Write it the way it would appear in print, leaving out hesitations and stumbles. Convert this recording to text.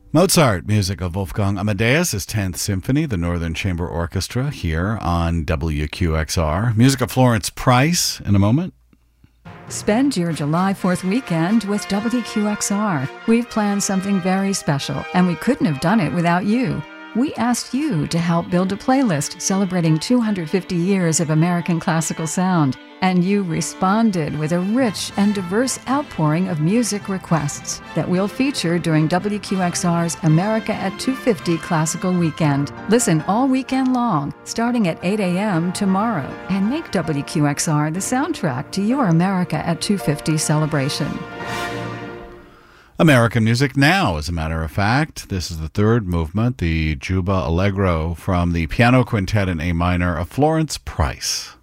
Mozart, music of Wolfgang Amadeus, his 10th Symphony, the Northern Chamber Orchestra, here on WQXR. Music of Florence Price in a moment. Spend your July 4th weekend with WQXR. We've planned something very special, and we couldn't have done it without you. We asked you to help build a playlist celebrating 250 years of American classical sound, and you responded with a rich and diverse outpouring of music requests that we'll feature during WQXR's America at 250 Classical Weekend. Listen all weekend long, starting at 8 a.m. tomorrow, and make WQXR the soundtrack to your America at 250 celebration. American music now, as a matter of fact. This is the third movement, the Juba Allegro from the Piano Quintet in A minor of Florence Price.